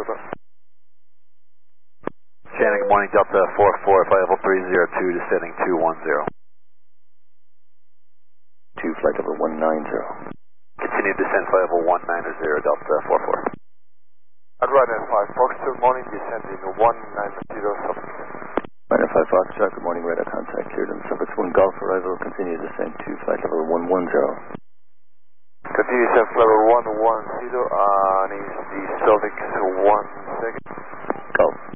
Delta. Shannon, good morning, Delta 44, flight level 302, descending 210. 2, flight level 190. Continue descent, flight level 190, Delta 44. At Ryder 5 Foxtrot, morning, descending 190 Southwest. Ryder 5 Foxtrot, good morning, radar contact cleared on Southwest 1 Golf arrival, continue descent to flight level 110. Continue descent level 110, and is the Celtic 1 second. Golf.